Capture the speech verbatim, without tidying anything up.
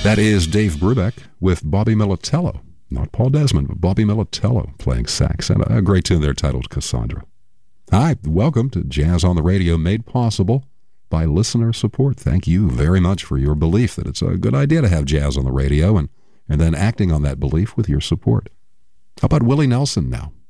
That is Dave Brubeck with Bobby Militello. Not Paul Desmond, but Bobby Militello playing sax. And a great tune there titled Cassandra. Hi, welcome to Jazz on the Radio, made possible by listener support. Thank you very much for your belief that it's a good idea to have jazz on the radio and, and then acting on that belief with your support. How about Willie Nelson now?